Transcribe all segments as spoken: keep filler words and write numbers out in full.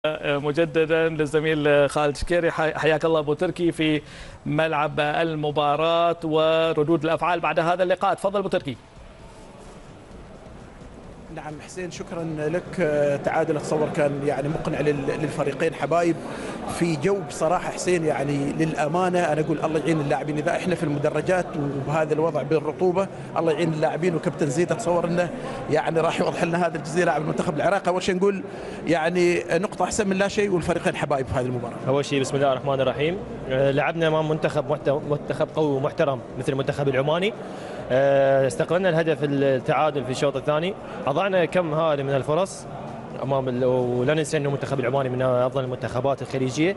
مجددا للزميل خالد شكيري. حياك الله ابو تركي في ملعب المباراة وردود الافعال بعد هذا اللقاء. تفضل ابو تركي. نعم حسين، شكرا لك. تعادل اتصور كان يعني مقنع للفريقين حبايب في جو بصراحه حسين، يعني للامانه انا اقول الله يعين اللاعبين. اذا احنا في المدرجات وبهذا الوضع بالرطوبه الله يعين اللاعبين، وكابتن زيد اتصور انه يعني راح يوضح لنا هذا الجزئيه لاعب المنتخب العراقي. اول شيء نقول يعني نقطه احسن من لا شيء، والفريقين حبايب في هذه المباراه. اول شيء بسم الله الرحمن الرحيم، لعبنا امام منتخب منتخب قوي ومحترم مثل المنتخب العماني. استقبلنا الهدف التعادل في الشوط الثاني، اضعنا كم هائل من الفرص امام، ولا ننسى انه المنتخب العماني من افضل المنتخبات الخليجيه.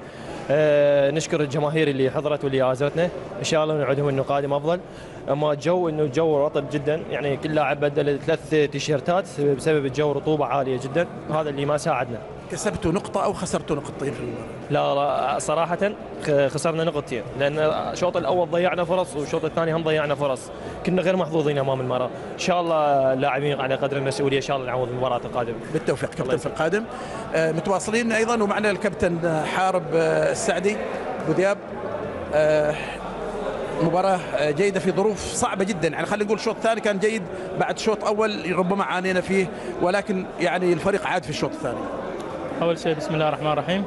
نشكر الجماهير اللي حضرت واللي عازتنا، ان شاء الله نعودهم انه قادم افضل. اما الجو انه الجو رطب جدا، يعني كل لاعب بدل ثلاث تيشيرتات بسبب الجو، رطوبه عاليه جدا، هذا اللي ما ساعدنا. كسبتوا نقطة أو خسرتوا نقطتين في المباراة؟ لا لا صراحة خسرنا نقطتين، لأن الشوط الأول ضيعنا فرص والشوط الثاني هم ضيعنا فرص، كنا غير محظوظين أمام المباراة. إن شاء الله اللاعبين على قدر المسؤولية، إن شاء الله نعوض المباراة القادمة. بالتوفيق كابتن في القادم. آه متواصلين أيضا ومعنا الكابتن حارب آه السعدي أبو ذياب. آه مباراة جيدة في ظروف صعبة جدا، يعني خلينا نقول الشوط الثاني كان جيد، بعد شوط أول ربما عانينا فيه، ولكن يعني الفريق عاد في الشوط الثاني. أول شيء بسم الله الرحمن الرحيم،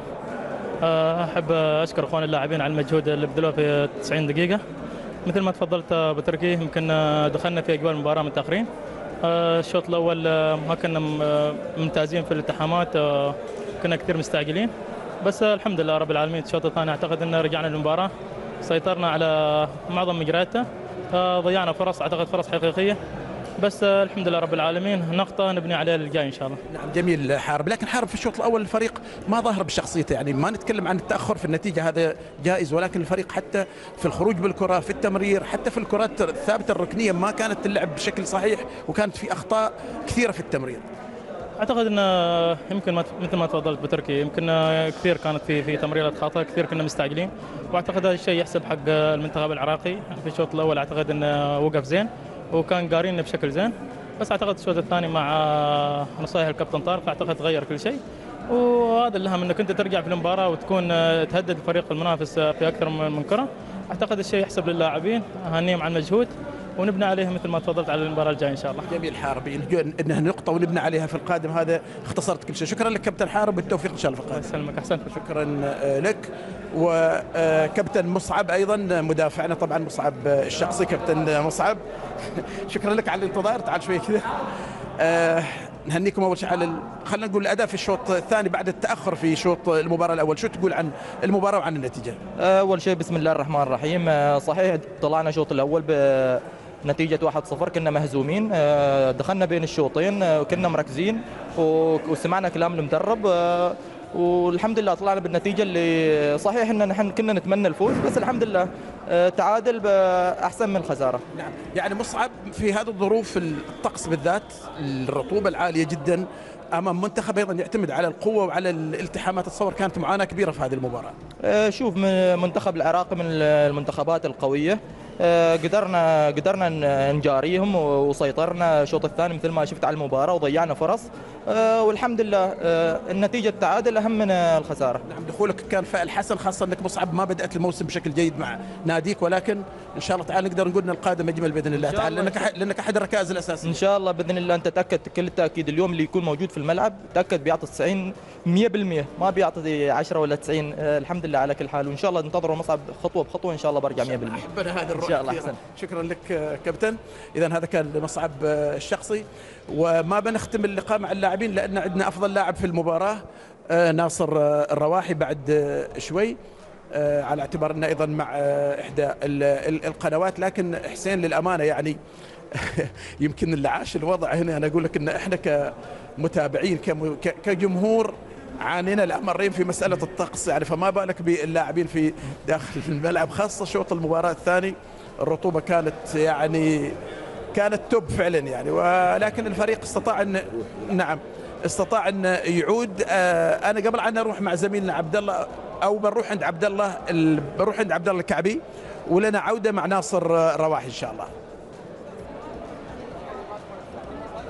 أحب أشكر أخوان اللاعبين على المجهود اللي بذلوه في تسعين دقيقة. مثل ما تفضلت أبو تركي، يمكن دخلنا في أجواء المباراة متأخرين. الشوط الأول ما كنا ممتازين في الالتحامات، كنا كثير مستعجلين، بس الحمد لله رب العالمين. الشوط الثاني أعتقد أن رجعنا للمباراة، سيطرنا على معظم مجرياتها، ضيعنا فرص، أعتقد فرص حقيقية، بس الحمد لله رب العالمين نقطة نبني عليها للجاي إن شاء الله. نعم جميل حارب، لكن حارب في الشوط الأول الفريق ما ظهر بشخصيته، يعني ما نتكلم عن التأخر في النتيجة هذا جائز، ولكن الفريق حتى في الخروج بالكرة، في التمرير، حتى في الكرات الثابتة الركنية ما كانت تلعب بشكل صحيح، وكانت في أخطاء كثيرة في التمرير. اعتقد ان يمكن مثل ما تفضلت بتركي، يمكن كثير كانت في في تمريرات خاطئه، كثير كنا مستعجلين، واعتقد هذا الشيء يحسب حق المنتخب العراقي. في الشوط الاول اعتقد انه وقف زين وكان قارينا بشكل زين، بس اعتقد الشوط الثاني مع نصائح الكابتن طارق اعتقد تغير كل شيء، وهذا الاهم انك انت ترجع في المباراه وتكون تهدد الفريق المنافس في اكثر من كره. اعتقد الشيء يحسب للاعبين، اهنيهم على المجهود ونبني عليها مثل ما تفضلت على المباراه الجايه ان شاء الله. جميل حارب، انها نقطه ونبني عليها في القادم، هذا اختصرت كل شيء. شكرا لك كابتن حارب، بالتوفيق ان شاء الله في القادم. الله يسلمك، احسنت. شكرا لك. وكابتن مصعب ايضا مدافعنا طبعا، مصعب الشخصي، كابتن مصعب شكرا لك على الانتظار. تعال شوي كذا. أه نهنيكم اول شيء على ال... خلينا نقول الاداء في الشوط الثاني بعد التاخر في شوط المباراه الاول. شو تقول عن المباراه وعن النتيجه؟ اول شيء بسم الله الرحمن الرحيم، صحيح طلعنا الشوط الاول بنتيجه واحد صفر، كنا مهزومين، دخلنا بين الشوطين وكنا مركزين وسمعنا كلام المدرب، والحمد لله طلعنا بالنتيجه اللي صحيح ان نحن كنا نتمنى الفوز، بس الحمد لله تعادل احسن من الخساره. نعم، يعني مصعب في هذه الظروف، الطقس بالذات، الرطوبه العاليه جدا امام منتخب ايضا يعتمد على القوه وعلى الالتحامات، اتصور كانت معاناه كبيره في هذه المباراه. شوف، من المنتخب العراقي من المنتخبات القويه، قدرنا قدرنا نجاريهم وسيطرنا الشوط الثاني مثل ما شفت على المباراه، وضيعنا فرص، والحمد لله النتيجه التعادل اهم من الخساره. نعم، دخولك كان فعل حسن، خاصه انك مصعب ما بدات الموسم بشكل جيد مع ناديك، ولكن ان شاء الله تعالى نقدر نقول ان القادم اجمل باذن الله تعالى، لانك أحد لانك احد الركائز الاساسيه. ان شاء الله باذن الله. انت تاكد كل التاكيد، اليوم اللي يكون موجود في الملعب تاكد بيعطي تسعين مية بالمية، ما بيعطي عشرة ولا تسعين. الحمد لله على كل حال، وان شاء الله ننتظروا مصعب خطوه بخطوه، ان شاء الله برجع مية بالمية. احبنا هذا الروح ان شاء الله. احسن. شكرا لك كابتن. اذا هذا كان مصعب الشخصي، وما بنختم اللقاء مع اللاعبين لان عندنا افضل لاعب في المباراه ناصر الرواحي بعد شوي، على اعتبار انه ايضا مع احدى القنوات. لكن حسين للامانه يعني يمكن اللي عاش الوضع هنا، انا اقول لك ان احنا كمتابعين كجمهور عانينا الامرين في مساله الطقس، يعني فما بالك باللاعبين في داخل الملعب، خاصه شوط المباراه الثاني الرطوبه كانت يعني كانت توب فعلا يعني، ولكن الفريق استطاع ان نعم استطاع ان يعود. انا قبل ان اروح مع زميلنا عبد الله، او بنروح عند عبد الله بروح عند عبد الله الكعبي، ولنا عوده مع ناصر رواحي ان شاء الله.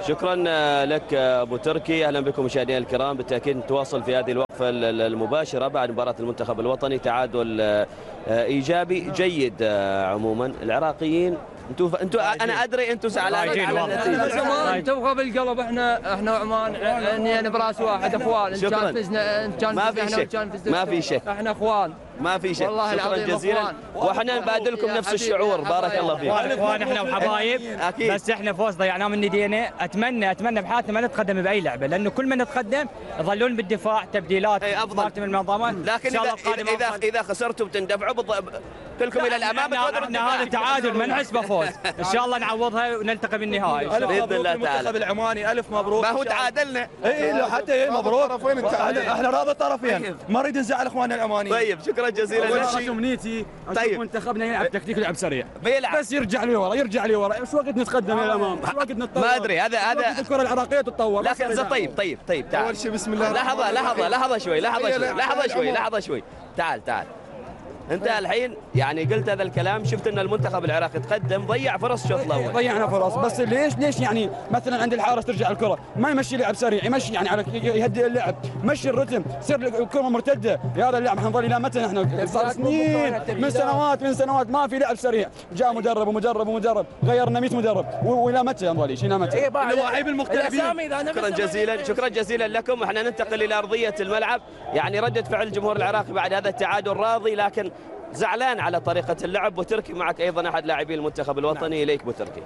شكرا لك ابو تركي. اهلا بكم مشاهدينا الكرام. بالتاكيد نتواصل في هذه الوقفه المباشره بعد مباراه المنتخب الوطني. تعادل ايجابي جيد. عموما العراقيين انتم انتم انا ادري انتم زعلانين على النتيجه. تبغى بالقلب. احنا احنا وعمان يعني براس واحد اخوان. ان كان فزنا ان كان ما في شك ما في شك احنا اخوان ما في شك. شكرا جزيلا واحنا نبادلكم نفس الشعور. بارك الله فيك. اخوان احنا وحبايب بس احنا فوز ضيعناه من ايدينا. اتمنى اتمنى بحياتنا ما نتقدم باي لعبه لانه كل ما نتقدم يظلون بالدفاع تبديلات افضل من المنظمه. لكن اذا اذا اذا خسرتم تندفعوا كلكم الى الامام. احنا هذا تعادل ما نحسبه فوز. ان شاء الله نعوضها ونلتقي بالنهائي باذن الله تعالى. المنتخب العماني الف مبروك. ما هو تعادلنا. اي لا حتى مبروك. احنا راضي الطرفين ما نريد نزعل اخواننا العمانيين. طيب شكرا جزيلا لك. امنيتي طيب منتخبنا يلعب تكتيك ويلعب سريع بيلعب بس يرجع لي ورا يرجع لي ورا. ايش وقت نتقدم الى الامام؟ ايش وقت نتطور؟ ما ادري هذا هذا الكره العراقيه تتطور. لكن طيب طيب طيب تعال. اول شيء بسم الله. لحظه لحظه لحظه شوي لحظه شوي لحظه شوي لحظه شوي تعال تعال. انت الحين يعني قلت هذا الكلام. شفت ان المنتخب العراقي تقدم ضيع فرص الشوط الاول. ضيعنا فرص بس ليش ليش يعني مثلا عند الحارس ترجع الكره ما يمشي لعب سريع يمشي يعني على يهدئ اللعب مشي الرتم تصير الكره مرتده. يا هذا اللعب حنظل الى متى؟ احنا صار سنين من سنوات من سنوات ما في لعب سريع. جاء مدرب ومدرب ومدرب غيرنا مئة مدرب والى متى نظل الى متى؟ اللاعبين المختلفين. شكرا جزيلا شكرا جزيلا لكم. احنا ننتقل الى ارضيه الملعب. يعني رده فعل الجمهور العراقي بعد هذا التعادل راضي لكن زعلان على طريقة اللعب. بوتركي معك أيضا أحد لاعبين المنتخب الوطني. نعم. إليك بوتركي.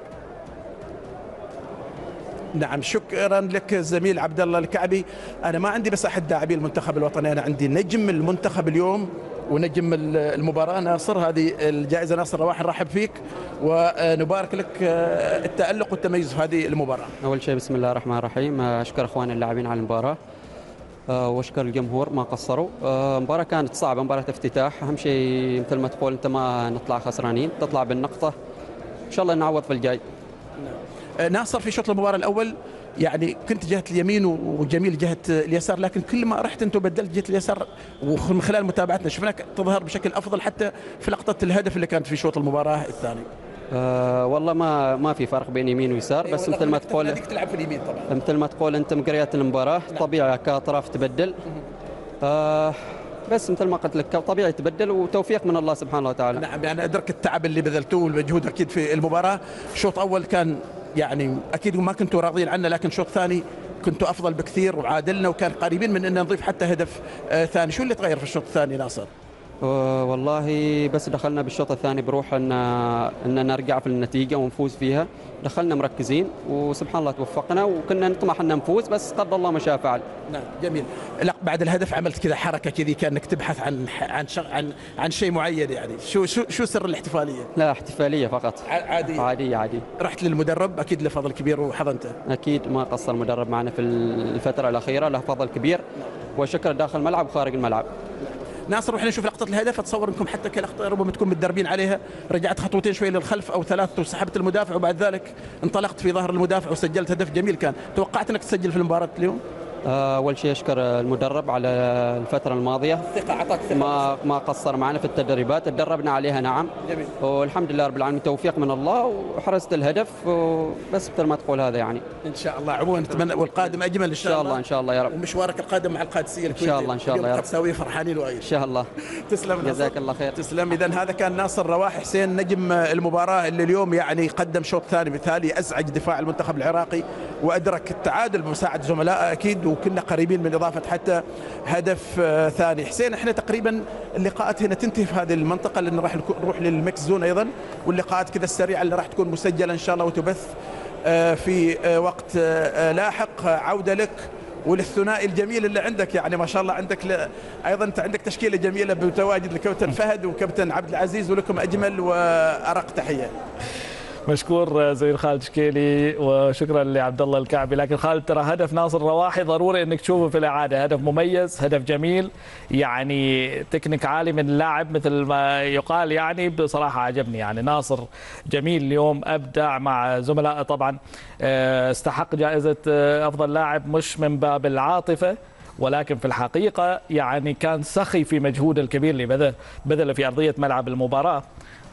نعم شكرا لك زميل عبد الله الكعبي. أنا ما عندي بس أحد لاعبي المنتخب الوطني. أنا عندي نجم المنتخب اليوم ونجم المباراة ناصر. هذه الجائزة ناصر رواح نرحب فيك ونبارك لك التألق والتميز في هذه المباراة. أول شيء بسم الله الرحمن الرحيم. أشكر أخواني اللاعبين على المباراة واشكر الجمهور ما قصروا. مباراة كانت صعبة مباراة افتتاح. أهم شيء مثل ما تقول أنت ما نطلع خسرانين تطلع بالنقطة. إن شاء الله نعوض في الجاي. ناصر في شوط المباراة الأول يعني كنت جهة اليمين وجميل جهة اليسار لكن كل ما رحت أنت وبدلت جهة اليسار ومن خلال متابعتنا شفناك تظهر بشكل أفضل حتى في لقطة الهدف اللي كانت في شوط المباراة الثاني. أه والله ما ما في فرق بين يمين ويسار بس مثل ما تقول تلعب في اليمين طبعا. مثل ما تقول انت مقريات المباراه. نعم. طبيعي كاطراف تبدل. أه بس مثل ما قلت لك طبيعي تبدل وتوفيق من الله سبحانه وتعالى. نعم يعني ادرك التعب اللي بذلتوه والمجهود اكيد في المباراه. شوط اول كان يعني اكيد ما كنتوا راضيين عنه لكن شوط ثاني كنتوا افضل بكثير وعادلنا وكان قريبين من ان نضيف حتى هدف آه ثاني. شو اللي تغير في الشوط الثاني ناصر؟ والله بس دخلنا بالشوط الثاني بروح ان ان نرجع في النتيجه ونفوز فيها. دخلنا مركزين وسبحان الله توفقنا وكنا نطمح ان نفوز بس قدر الله ما شاء فعل. نعم جميل. لا بعد الهدف عملت كذا حركه كذي كانك تبحث عن عن عن عن شيء معين يعني شو شو شو سر الاحتفاليه؟ لا احتفاليه فقط. عاديه عاديه عاديه. رحت للمدرب اكيد له فضل كبير وحضنته. اكيد ما قصر المدرب معنا في الفتره الاخيره له فضل كبير وشكر داخل الملعب وخارج الملعب. ناصر وإحنا نشوف لقطة الهدف أتصور أنكم حتى كلقطة ربما تكون متدربين عليها. رجعت خطوتين شوي للخلف أو ثلاث وسحبت المدافع وبعد ذلك انطلقت في ظهر المدافع وسجلت هدف جميل. كان توقعت أنك تسجل في المباراة اليوم؟ أول شيء أشكر المدرب على الفترة الماضية. ثقة أعطاك ثقة. ما ما قصر معنا في التدريبات تدربنا عليها نعم. جميل. والحمد لله رب العالمين توفيق من الله وحرزت الهدف بس مثل ما تقول هذا يعني. إن شاء الله عموما نتمنى والقادم أجمل إن شاء, إن شاء الله. إن شاء الله يا رب. ومشوارك القادم مع القادسية الكويتية إن شاء الله إن شاء الله يا رب. تساوي فرحانين وأيد. إن شاء الله. تسلم جزاك الله خير. تسلم. إذا هذا كان ناصر رواح حسين نجم المباراة اللي اليوم يعني قدم شوط ثاني مثالي أزعج دفاع المنتخب العراقي وأدرك التعادل بمساعدة زملائه أكيد وكنا قريبين من إضافة حتى هدف ثاني. حسين احنا تقريبا اللقاءات هنا تنتهي في هذه المنطقة لأن راح نروح للميكس زون أيضا واللقاءات كذا السريعة اللي راح تكون مسجلة إن شاء الله وتبث في وقت لاحق. عودة لك وللثنائي الجميل اللي عندك يعني ما شاء الله عندك ل... أيضا أنت عندك تشكيلة جميلة بتواجد الكابتن فهد وكابتن عبد العزيز ولكم أجمل وأرق تحية. مشكور زميل خالد شكيلي وشكرا لعبد الله الكعبي. لكن خالد ترى هدف ناصر رواحي ضروري انك تشوفه في الاعاده. هدف مميز هدف جميل يعني تكنيك عالي من اللاعب مثل ما يقال يعني بصراحه عجبني يعني ناصر جميل اليوم ابدع مع زملائه طبعا استحق جائزه افضل لاعب مش من باب العاطفه ولكن في الحقيقه يعني كان سخي في مجهود الكبير اللي بذل بذل في ارضيه ملعب المباراه.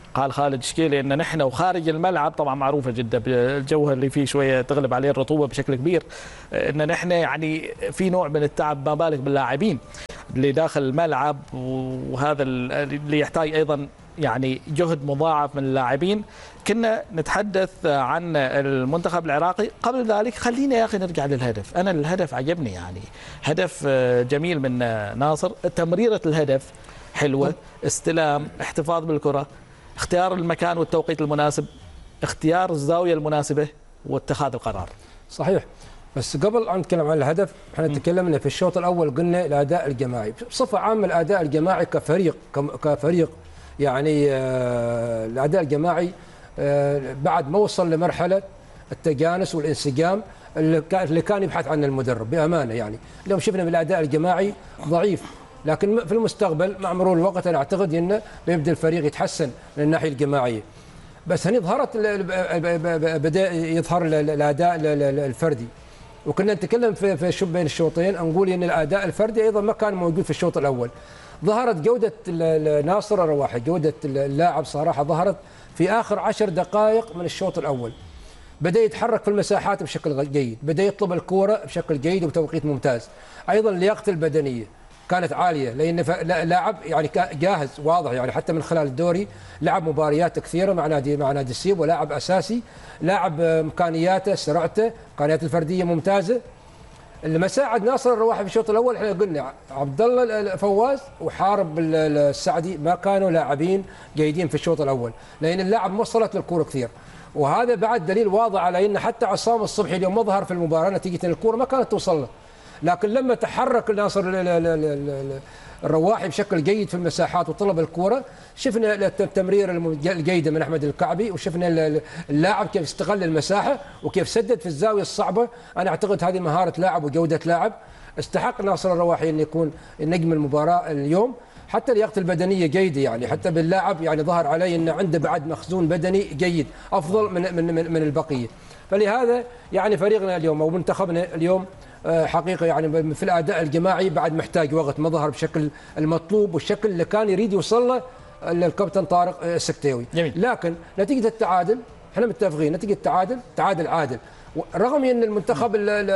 قال خالد شكيلي ان نحن وخارج الملعب طبعا معروفه جدا الجو اللي فيه شويه تغلب عليه الرطوبه بشكل كبير، ان نحن يعني في نوع من التعب، ما بالك باللاعبين اللي داخل الملعب، وهذا اللي يحتاج ايضا يعني جهد مضاعف من اللاعبين. كنا نتحدث عن المنتخب العراقي. قبل ذلك خلينا يا اخي نرجع للهدف. انا الهدف عجبني، يعني هدف جميل من ناصر، تمريره الهدف حلوه، استلام، احتفاظ بالكره، اختيار المكان والتوقيت المناسب، اختيار الزاويه المناسبه، واتخاذ القرار. صحيح. بس قبل أن نتكلم عن الهدف، احنا تكلمنا في الشوط الاول قلنا الاداء الجماعي بصفه عامه، الاداء الجماعي كفريق كفريق يعني آه الاداء الجماعي آه بعد ما وصل لمرحله التجانس والانسجام اللي كان اللي كان يبحث عنه المدرب بامانه. يعني اليوم شفنا بالاداء الجماعي ضعيف، لكن في المستقبل مع مرور الوقت انا اعتقد انه بيبدا الفريق يتحسن من الناحيه الجماعيه. بس هني ظهرت بدا يظهر الاداء الفردي، وكنا نتكلم في في بين الشوطين نقول ان الاداء الفردي ايضا ما كان موجود في الشوط الاول. ظهرت جوده ناصر الرواحي، جوده اللاعب صراحه ظهرت في اخر عشر دقائق من الشوط الاول. بدا يتحرك في المساحات بشكل جيد، بدا يطلب الكوره بشكل جيد وبتوقيت ممتاز. ايضا لياقته البدنيه كانت عاليه، لان لاعب يعني جاهز واضح، يعني حتى من خلال الدوري لعب مباريات كثيره مع نادي مع نادي السيب، ولاعب اساسي، لاعب امكانياته سرعته امكانياته الفرديه ممتازه. اللي ما ساعد ناصر الرواحي في الشوط الاول احنا قلنا عبد الله فواز وحارب السعدي ما كانوا لاعبين جيدين في الشوط الاول، لان اللاعب ما وصلت للكوره كثير، وهذا بعد دليل واضح على ان حتى عصام الصبحي اليوم ما ظهر في المباراه نتيجه ان الكوره ما كانت توصل له. لكن لما تحرك ناصر الرواحي بشكل جيد في المساحات وطلب الكوره، شفنا التمرير الجيده من احمد الكعبي، وشفنا اللاعب كيف استغل المساحه وكيف سدد في الزاويه الصعبه. انا اعتقد هذه مهاره لاعب وجوده لاعب. استحق ناصر الرواحي ان يكون نجم المباراه اليوم. حتى لياقته البدنيه جيده، يعني حتى باللاعب يعني ظهر علي انه عنده بعد مخزون بدني جيد افضل من من من البقيه. فلهذا يعني فريقنا اليوم او منتخبنا اليوم حقيقه يعني في الاداء الجماعي بعد محتاج وقت، ما ظهر بشكل المطلوب والشكل اللي كان يريد يوصل له الكابتن طارق السكتيوي. جميل. لكن نتيجه التعادل احنا متفقين، نتيجه التعادل تعادل عادل، رغم ان المنتخب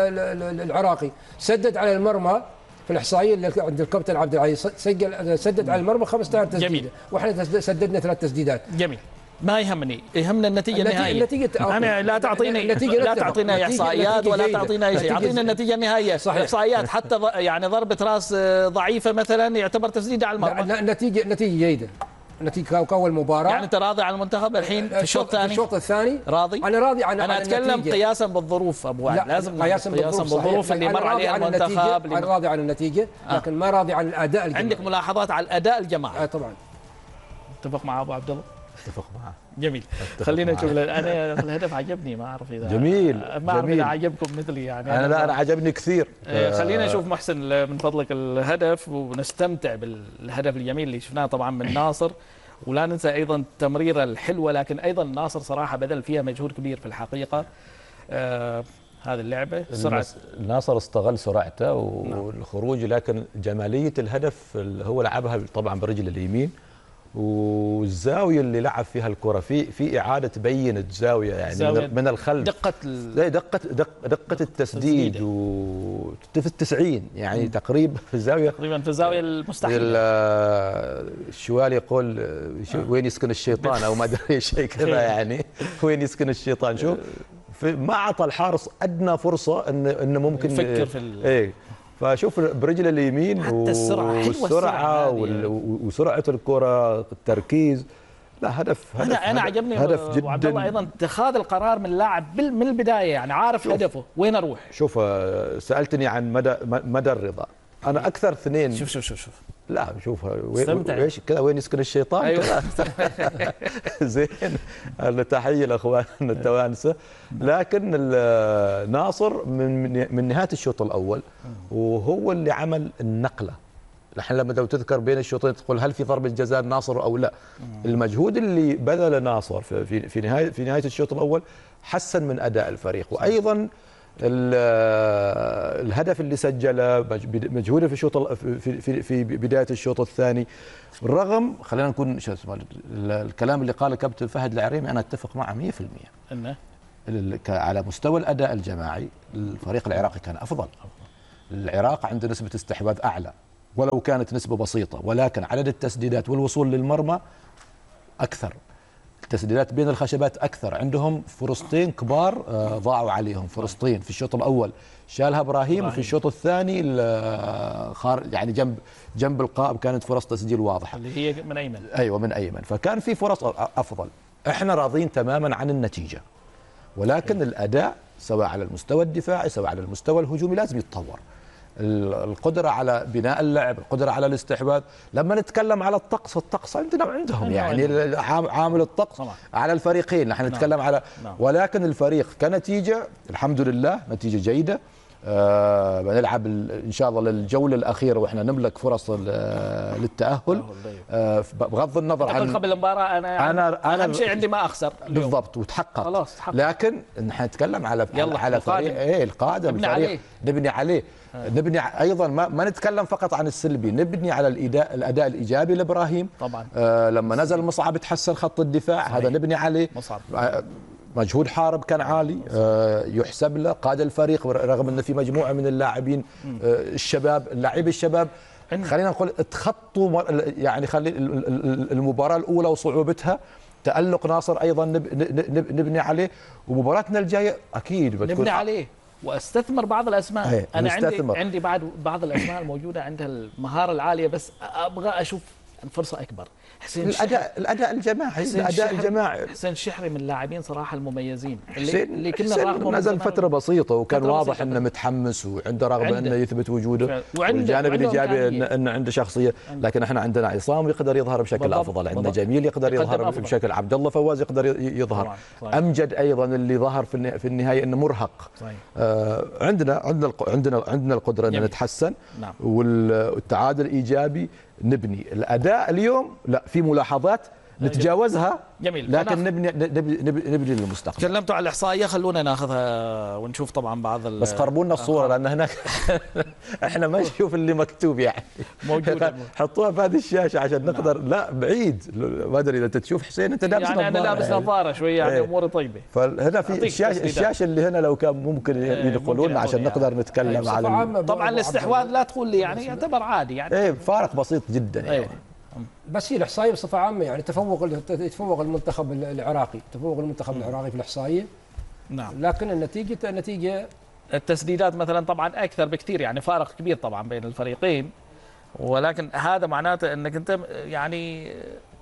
العراقي سدد على المرمى في الاحصائيه اللي عند الكابتن عبد العزيز، سجل سدد على المرمى خمسة عشر تسديده، واحنا سددنا ثلاث تسديدات. جميل. ما يهمني، يهمنا النتيجه النهائيه. النتيجه انا لا تعطيني لا تعطينا احصائيات ولا تعطينا اي شيء، اعطينا النتيجه النهائيه. احصائيات حتى يعني ضربه راس ضعيفه مثلا يعتبر تسديده على المرمى. لا النتيجه نتيجه جيده، نتيجه كاول مباراه. يعني انت راضي عن المنتخب الحين في الشوط الثاني؟ في الشوط الثاني راضي؟ انا راضي عن انا اتكلم قياسا بالظروف ابو علي، لازم قياسا بالظروف, بالظروف اللي مر عليها المنتخب. انا راضي عن النتيجه لكن ما راضي عن الاداء الجماعي. عندك ملاحظات على الاداء الجماعي؟ آه طبعا. اتفق مع ابو عبد الله؟ اتفق معه. جميل. خلينا نشوف. انا الهدف عجبني، ما اعرف اذا جميل ما اعرف اذا عجبكم مثلي يعني. انا لا انا عجبني كثير. خلينا نشوف محسن من فضلك الهدف ونستمتع بالهدف الجميل اللي شفناه طبعا من ناصر، ولا ننسى ايضا التمريره الحلوه، لكن ايضا ناصر صراحه بذل فيها مجهود كبير في الحقيقه. آه هذه اللعبه سرعه ناصر استغل سرعته والخروج، لكن جماليه الهدف اللي هو لعبها طبعا برجل اليمين، والزاويه اللي لعب فيها الكره في في اعاده بينت زاويه يعني زاوية من الخلف، دقه زي دقه دق دقه التسديد وفي التسعين يعني م. تقريبا في الزاويه تقريبا في الزاويه المستحيله. الشوالي يقول آه. وين يسكن الشيطان او ما ادري شيء كذا يعني وين يسكن الشيطان. شوف ما اعطى الحارس ادنى فرصه ان انه ممكن يفكر في ايه. فشوف برجل اليمين حتى السرعه والسرعه وسرعه الكره التركيز. لا هدف هدف انا انا عجبني هدف جدا. وعبد الله ايضا اتخاذ القرار من اللاعب من البدايه، يعني عارف هدفه وين اروح. شوف سالتني عن مدى مدى الرضا. انا اكثر اثنين شوف شوف شوف شوف لا شوف ايش كذا وين يسكن الشيطان. أيوة. زين. التحيه لاخواننا التوانسه. لكن ناصر من من نهايه الشوط الاول وهو اللي عمل النقله. الحين لما لو تذكر بين الشوطين تقول هل في ضربه جزاء ناصر او لا؟ المجهود اللي بذله ناصر في في نهايه في نهايه الشوط الاول حسن من اداء الفريق، وايضا الهدف اللي سجله مجهوده في الشوط في, في في بدايه الشوط الثاني، رغم خلينا نكون شو اسمه الكلام اللي قاله كابتن فهد العريمي انا اتفق معه مئة بالمئة انه على مستوى الاداء الجماعي الفريق العراقي كان افضل. العراق عنده نسبه استحواذ اعلى ولو كانت نسبه بسيطه، ولكن عدد التسديدات والوصول للمرمى اكثر، التسديدات بين الخشبات اكثر، عندهم فرصتين كبار ضاعوا عليهم، فرصتين في الشوط الاول شالها ابراهيم وفي الشوط الثاني يعني جنب جنب القائم كانت فرص تسجيل واضحه اللي هي من ايمن. ايوه من ايمن، فكان في فرص افضل. احنا راضين تماما عن النتيجه، ولكن الاداء سواء على المستوى الدفاعي سواء على المستوى الهجومي لازم يتطور. القدرة على بناء اللعب، القدرة على الاستحواذ. لما نتكلم على الطقس، الطقس عندنا عندهم يعني عامل الطقس طبعا. على الفريقين نحن نتكلم نعم. على نعم. ولكن الفريق كنتيجة الحمد لله نتيجة جيدة. آه بنلعب ان شاء الله للجوله الاخيره واحنا نملك فرص للتاهل. آه بغض النظر عن قبل المباراه انا انا انا اهم شيء عندي ما اخسر بالضبط وتحقق خلاص تحقق. لكن نحن نتكلم على يلا على فريق ايه القادم نبني الفريق عليه نبني عليه آه. نبني ايضا ما, ما نتكلم فقط عن السلبي، نبني على الاداء الاداء الايجابي لابراهيم طبعا. آه لما نزل مصعب تحسن خط الدفاع صحيح. هذا نبني عليه مصعب. آه مجهود حارب كان عالي آه يحسب له، قاد الفريق رغم ان في مجموعه من اللاعبين آه الشباب اللاعبي الشباب خلينا نقول تخطوا يعني خلي المباراه الاولى وصعوبتها، تألق ناصر ايضا نبني عليه، ومباراتنا الجايه اكيد بتكون نبني عليه واستثمر بعض الاسماء. ايه انا نستثمر. عندي عندي بعد بعض الاسماء الموجوده عندها المهاره العاليه، بس ابغى اشوف الفرصه اكبر. حسين الاداء الاداء الجماعي الاداء الجماعي حسين الشحري من اللاعبين صراحه المميزين اللي, اللي كنا رغم نزل فتره بسيطه وكان واضح انه متحمس وعنده رغبه انه يثبت وجوده، والجانب الايجابي انه إن عنده شخصيه. لكن احنا عندنا عصام يقدر يظهر بشكل بالضبط. افضل عندنا بالضبط. جميل يقدر يظهر أفضل. بشكل عبد الله فواز يقدر يظهر طبعا. طبعا. امجد ايضا اللي ظهر في في النهايه انه مرهق. آه عندنا عندنا عندنا عندنا القدره ان نتحسن نعم. والتعادل ايجابي نبني. الاداء اليوم لا في ملاحظات نتجاوزها جميل. لكن نبني نبني نبني للمستقبل. تكلمتوا على الاحصائيه، خلونا ناخذها ونشوف طبعا بعض بس قربوا لنا الصوره لان هناك احنا ما نشوف اللي مكتوب يعني موجود. حطوها في هذه الشاشه عشان نقدر نعم. لا بعيد ما ادري اذا انت تشوف حسين انت لابس يعني انا لابس نظاره شويه يعني اموري طيبه. فهنا في الشاشه الشاشه اللي هنا لو كان ممكن ينقلوا لنا عشان نقدر نتكلم على طبعا الاستحواذ لا تقول لي يعني يعتبر عادي يعني ايه فارق بسيط جدا يعني. بس هي الاحصائيه بصفه عامه يعني تفوق تفوق المنتخب العراقي، تفوق المنتخب العراقي في الاحصائيه نعم. لكن النتيجه النتيجه التسديدات مثلا طبعا اكثر بكثير، يعني فارق كبير طبعا بين الفريقين، ولكن هذا معناته انك انت يعني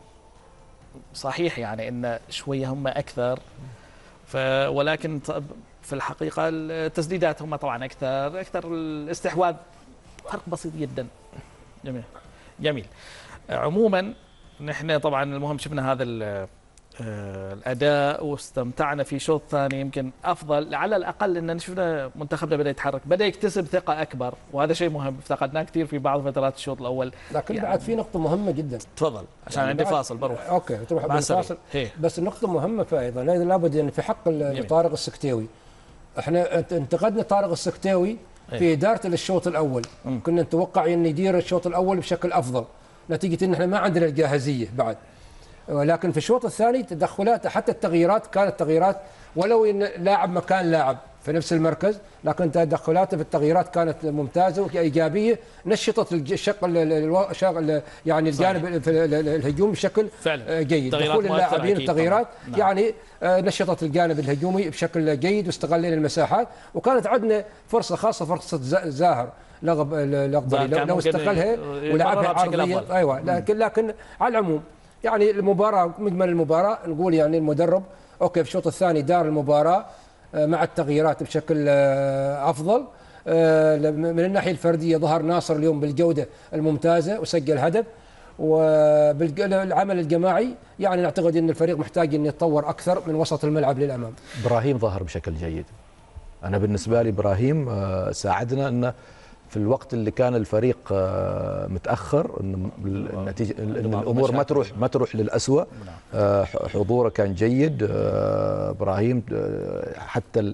صحيح يعني ان شويه هم اكثر، ف ولكن في الحقيقه التسديدات هم طبعا اكثر، اكثر الاستحواذ فرق بسيط جدا. جميل جميل. عموما نحن طبعا المهم شفنا هذا الاداء واستمتعنا في شوط ثاني يمكن افضل، على الاقل ان شفنا منتخبنا بدا يتحرك، بدا يكتسب ثقه اكبر، وهذا شيء مهم افتقدناه كثير في بعض فترات الشوط الاول. لكن يعني بعد في نقطه مهمه جدا. تفضل عشان يعني عندي فاصل بروح. اوكي تروح بالفاصل. بس النقطه مهمه ايضا لابد يعني في حق طارق السكتيوي. احنا انتقدنا طارق السكتيوي في ادارته للشوط الاول، م. كنا نتوقع انه يدير الشوط الاول بشكل افضل نتيجه ان احنا ما عندنا الجاهزيه بعد، ولكن في الشوط الثاني تدخلات حتى التغييرات كانت تغييرات ولو ان لاعب مكان لاعب في نفس المركز، لكن تدخلاته في التغييرات كانت ممتازه وايجابيه، نشطت الشق يعني الجانب الهجومي بشكل فعلا. جيد. دخول اللاعبين التغييرات نعم. يعني نشطت الجانب الهجومي بشكل جيد واستغلينا المساحات، وكانت عندنا فرصه خاصه فرصه زاهر لغب لغبري لو, لو استغلها ولعبها عرضيه ايوه، لكن لكن على العموم يعني المباراه مجمل المباراه نقول يعني المدرب اوكي في الشوط الثاني دار المباراه مع التغييرات بشكل افضل. من الناحيه الفرديه ظهر ناصر اليوم بالجوده الممتازه وسجل هدف، وبالعمل الجماعي يعني نعتقد ان الفريق محتاج ان يتطور اكثر من وسط الملعب للامام. ابراهيم ظهر بشكل جيد. انا بالنسبه لي ابراهيم ساعدنا انه في الوقت اللي كان الفريق متاخر ان النتيجه ان الامور ما تروح ما تروح للأسوأ. حضوره كان جيد ابراهيم، حتى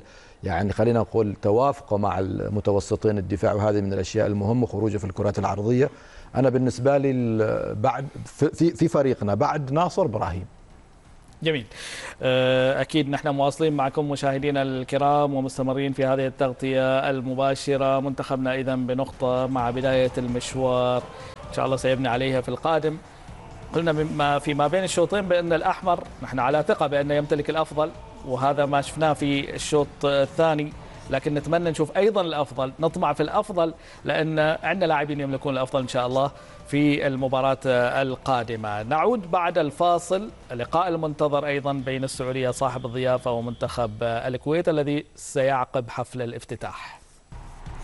يعني خلينا نقول توافقه مع المتوسطين الدفاع، وهذه من الاشياء المهمه، خروجه في الكرات العرضيه. انا بالنسبه لي بعد في في فريقنا بعد ناصر ابراهيم. جميل. أكيد نحن مواصلين معكم مشاهدينا الكرام ومستمرين في هذه التغطية المباشرة. منتخبنا إذا بنقطة مع بداية المشوار إن شاء الله سيبني عليها في القادم. قلنا فيما بين الشوطين بأن الأحمر نحن على ثقة بأنه يمتلك الأفضل، وهذا ما شفناه في الشوط الثاني، لكن نتمنى نشوف أيضا الأفضل، نطمع في الأفضل، لأن عندنا لاعبين يملكون الأفضل إن شاء الله في المباراة القادمة. نعود بعد الفاصل، اللقاء المنتظر أيضا بين السعودية صاحب الضيافة ومنتخب الكويت الذي سيعقب حفل الافتتاح.